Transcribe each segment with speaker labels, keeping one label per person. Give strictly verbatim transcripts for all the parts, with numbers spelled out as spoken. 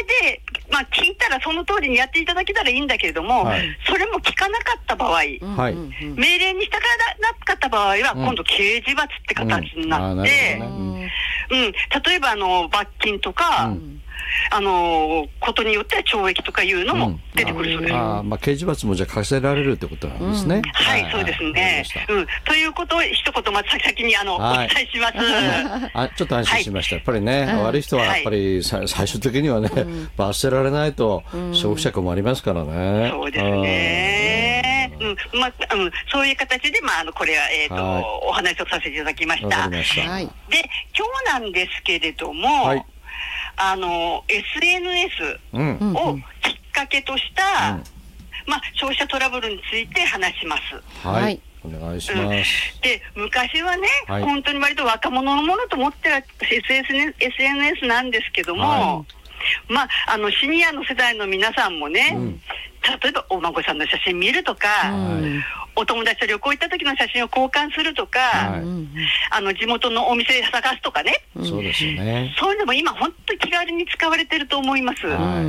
Speaker 1: で、まあ、聞いたらその通りにやっていただけたらいいんだけれども、はい、それも聞かなかった場合、はい、命令に従わなかった場合は、うん、今度刑事罰って形になって、うんうんねうん、例えばあの罰金とか、うんあのことによっては懲役とかいうのも出てくるそうです、うん、
Speaker 2: ああまあ、刑事罰もじゃあ課せられるってことなんですね、うん、
Speaker 1: はい、はい、そうですね、うん、ということを一言まず先にあの、はい、お伝えします
Speaker 2: あちょっと安心しました、はい、やっぱりね、うん、悪い人はやっぱり、はい、最終的にはね、うん、罰せられないと消費者困りますからね、
Speaker 1: うん、そうですね、うんまあうん、そういう形で、まあ、あのこれは、えーとはい、お話をさせていただきました。
Speaker 2: わかりました。
Speaker 1: で今日なんですけれども、はいあの エスエヌエス をきっかけとした、うんまあ、消費者トラブルについて話します。
Speaker 2: はい、お願いします。うん、
Speaker 1: で昔はね、はい、本当に割と若者のものと思ってた エスエヌエス なんですけども、はい、まあ、あのシニアの世代の皆さんもね、うん、例えばお孫さんの写真見るとか、はい、お友達と旅行行った時の写真を交換するとか、はい、あの地元のお店探すとかね、
Speaker 2: そうですよね。
Speaker 1: そういうのも今本当に気軽に使われてると思います、はい、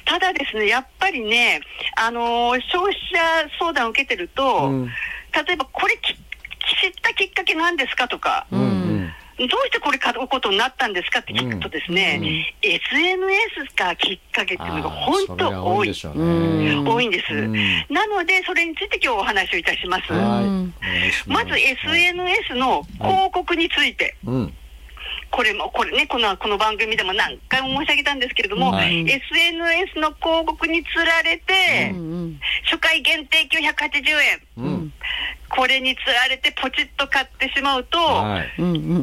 Speaker 1: ただですねやっぱりね、あのー、消費者相談を受けてると、うん、例えばこれ知ったきっかけなんですかとか、うんうんどうしてこれ買うことになったんですかって聞くとですね、うんうん、エスエヌエス がきっかけっていうのが本当多い、多いんです、うん、なのでそれについて今日お話をいたします、はい、まず エスエヌエス の広告について、はいうんこれもこれねこのこの番組でも何回も申し上げたんですけれども、はい、エスエヌエス の広告につられて、うんうん、初回限定きゅうひゃくはちじゅうえん、うん、これにつられてポチッと買ってしまうと、はい、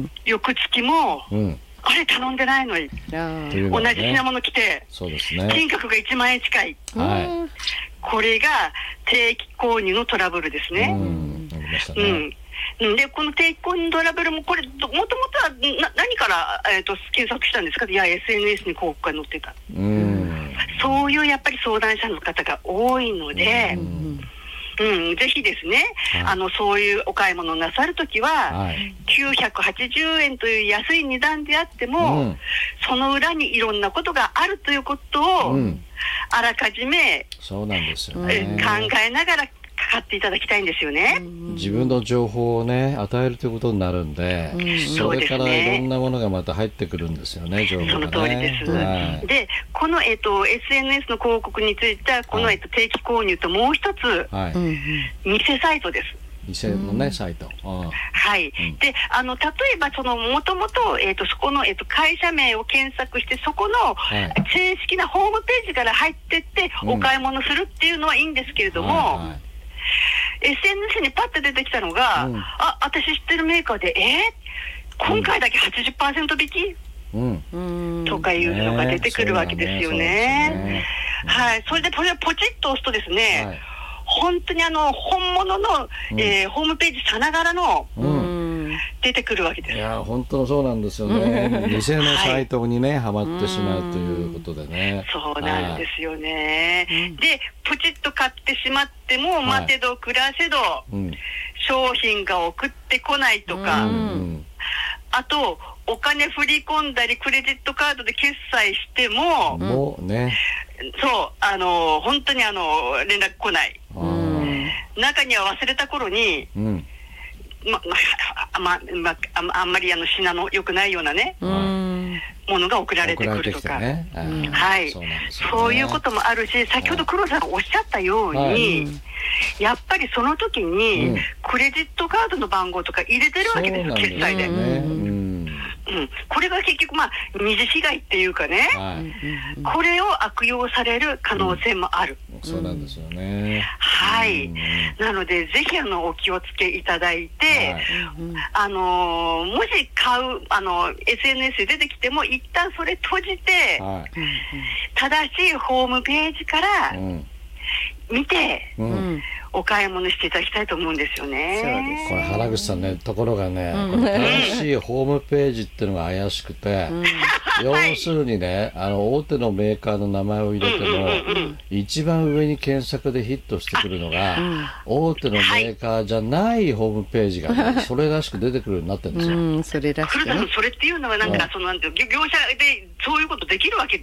Speaker 1: 翌月も、うん、あれ頼んでないのに、ね、同じ品物来て
Speaker 2: そうですね、
Speaker 1: 金額がいちまんえん近い、はい、これが定期購入のトラブルですね。
Speaker 2: うんありましたね。
Speaker 1: うんでこの定期購入トラブルもこれもともとはな何から、えー、と検索したんですか。いや エスエヌエス に広告が載ってた。うんそういうやっぱり相談者の方が多いので、うんうん、ぜひですね、はい、あのそういうお買い物をなさるときは、はい、きゅうひゃくはちじゅうえんという安い値段であっても、うん、その裏にいろんなことがあるということを、うん、あらかじめ
Speaker 2: そうなんですよね、
Speaker 1: 考えながら買っていただきたいんですよね。
Speaker 2: 自分の情報をね与えるということになるんで、うん、それからいろんなものがまた入ってくるんですよね、情報がね。
Speaker 1: その通りです、はい、でこの、えーと、エスエヌエス の広告についてはこの、はいえーと、定期購入ともう一つ、はい、偽サイトです。
Speaker 2: 偽のね、うん、サイト。
Speaker 1: はい、うん、であの例えばそのもともとそこの、えーと、会社名を検索してそこの、はい、正式なホームページから入ってってお買い物するっていうのはいいんですけれども、はいはいエスエヌエス にパッと出てきたのが、うん、あ、私知ってるメーカーでえー、今回だけ はちじゅっパーセント 引き、うん、とかいうのが出てくるわけですよね。ねはい、それでこれをポチッと押すとですね、はい、本当にあの本物の、うんえー、ホームページさながらの、うん出てくるわけです。
Speaker 2: いや本当そうなんですよね。偽のサイトにね、はい、はまってしまうということでね。
Speaker 1: そうなんですよね。でポチッと買ってしまっても、はい、待てど暮らせど、うん、商品が送ってこないとか、うん、あとお金振り込んだりクレジットカードで決済しても、
Speaker 2: もうね、
Speaker 1: そうあの本当にあの連絡来ない。中には忘れた頃に。うんまままま、あんまりあの品の良くないようなね、うん、ものが送られてくるとか、ねうん、はい、そうなんですよね、そういうこともあるし、先ほど黒田さんがおっしゃったように、はい、やっぱりその時に、うん、クレジットカードの番号とか入れてるわけですよ、決済で。うん、これが結局、まあ、二次被害っていうかね、はい、これを悪用される可能性もある、
Speaker 2: うん、そうなんですよね。
Speaker 1: はい、うん、なのでぜひあのお気をつけいただいて、はい、あのー、もし買うあの エスエヌエス で出てきても一旦それ閉じて、はい、正しいホームページから見て、うんうんお買い物していただきたいと思うんですよね。
Speaker 2: これ原口さんね、ところがね、うん、これ正しいホームページっていうのが怪しくて、うん、要するにね、あの大手のメーカーの名前を入れても、うんうんうん、一番上に検索でヒットしてくるのが、うん、大手のメーカーじゃないホームページが、ね、それらしく出てくるようになってるんですよ。うん、
Speaker 1: それらしくね。それっていうのはなんか、うん、そのなんて業者でそういうことできるわけ